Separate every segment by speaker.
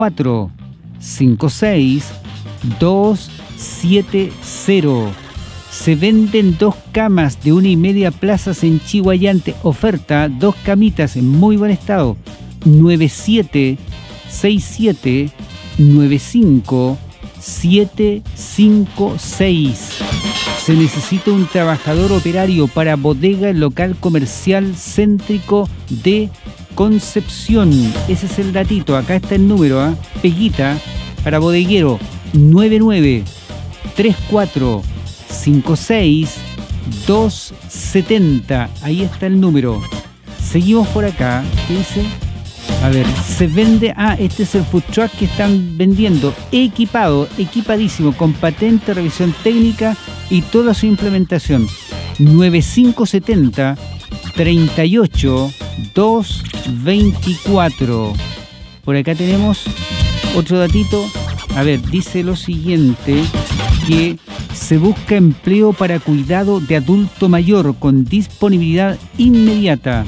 Speaker 1: 456-270. Se venden 2 camas de 1,5 plazas en Chihuayante. Oferta, 2 camitas en muy buen estado. 9767-95-756. Se necesita un trabajador operario para bodega, el local comercial céntrico de Concepción. Ese es el datito. Acá está el número, ¿eh? Peguita para bodeguero 99-3456-270. Ahí está el número. Seguimos por acá. ¿Qué dice? A ver, se vende... este es el food truck que están vendiendo. Equipado, equipadísimo, con patente, revisión técnica y toda su implementación. 9570-38-224. Por acá tenemos otro datito. A ver, dice lo siguiente, que se busca empleo para cuidado de adulto mayor con disponibilidad inmediata.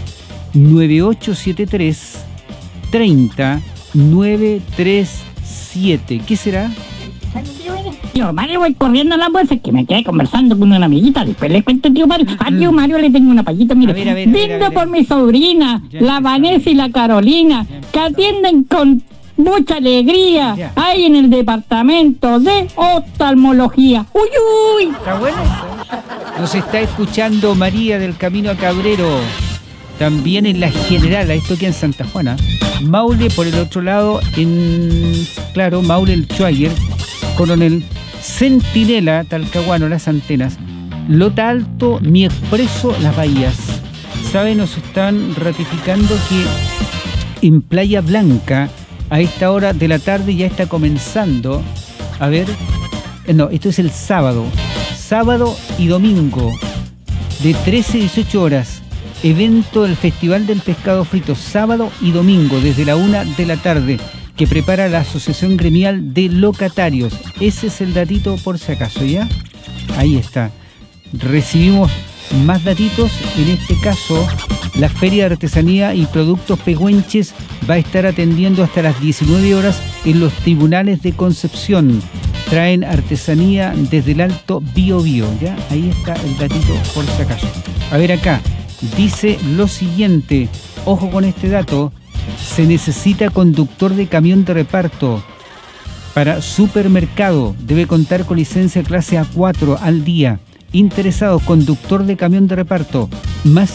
Speaker 1: 9873-30937. ¿Qué será?
Speaker 2: Tío Mario, voy corriendo a la bolsa que me quedé conversando con una amiguita. Después le cuento, tío Mario. A tío Mario le tengo una payita, mire. Brindo por mi sobrina, la Vanessa y la Carolina, que atienden con mucha alegría ahí en el departamento de oftalmología. ¡Uy, uy!
Speaker 1: ¿Está bueno eso? Nos está escuchando María del Camino a Cabrero. También en La General, esto aquí en Santa Juana. Maule por el otro lado, Maule el Schwager, Coronel, Centinela, Talcahuano, Las Antenas, Lota Alto, Mi Expreso, Las Bahías. ¿Sabe? Nos están ratificando que en Playa Blanca, a esta hora de la tarde ya está comenzando. A ver, esto es el sábado y domingo, de 13 a 18 horas. Evento del Festival del Pescado Frito, sábado y domingo, desde la 1 de la tarde, que prepara la Asociación Gremial de Locatarios. Ese es el datito por si acaso, ¿ya? Ahí está. Recibimos más datitos. En este caso, la Feria de Artesanía y Productos Pehuenches va a estar atendiendo hasta las 19 horas en los tribunales de Concepción. Traen artesanía desde el Alto Biobío, ¿ya? Ahí está el datito por si acaso. A ver acá. Dice lo siguiente, ojo con este dato, se necesita conductor de camión de reparto para supermercado, debe contar con licencia clase A4 al día. Interesado, conductor de camión de reparto, más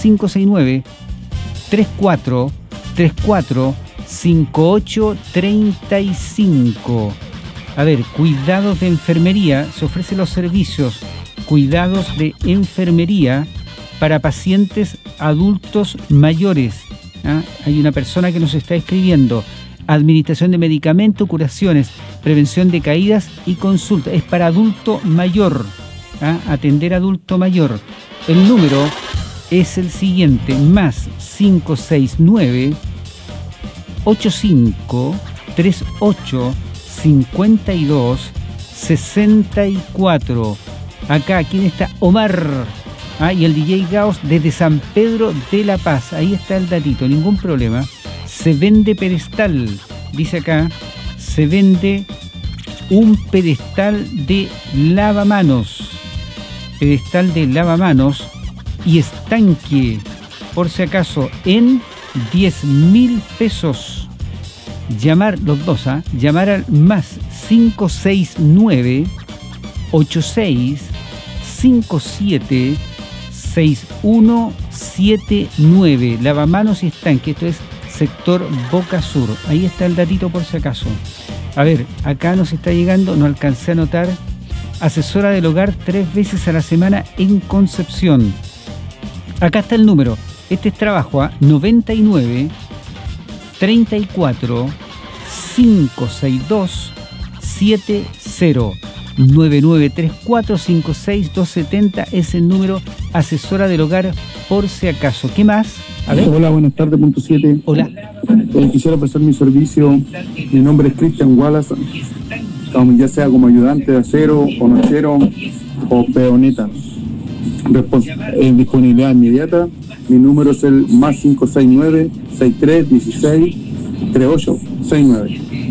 Speaker 1: 569-3434-5835. A ver, cuidados de enfermería, se ofrecen los servicios, cuidados de enfermería para pacientes adultos mayores. Hay una persona que nos está escribiendo. Administración de medicamentos, curaciones, prevención de caídas y consulta. Es para adulto mayor. Atender adulto mayor. El número es el siguiente: más 569 85 38 52 64. Acá, ¿quién está? Omar. Y el DJ Gaos desde San Pedro de la Paz. Ahí está el datito, ningún problema. Se vende pedestal, dice acá. Se vende un pedestal de lavamanos. Pedestal de lavamanos y estanque, por si acaso, en 10.000 pesos. Llamar, los dos, llamar al más 569 86 57 6179. Lavamanos y estanque. Esto es sector Boca Sur. Ahí está el datito por si acaso. A ver, acá nos está llegando, no alcancé a anotar. Asesora del hogar 3 veces a la semana en Concepción. Acá está el número. Este es trabajo 99 34 562 70. 993456-270 es el número. Asesora del hogar por si acaso. ¿Qué más?
Speaker 3: A ver. Hola, buenas tardes, punto 7.
Speaker 1: Hola.
Speaker 3: Quisiera prestar mi servicio. Mi nombre es Cristian Wallace, ya sea como ayudante de acero, o nochero o peoneta. En disponibilidad inmediata. Mi número es el más 569 63 16 38 69.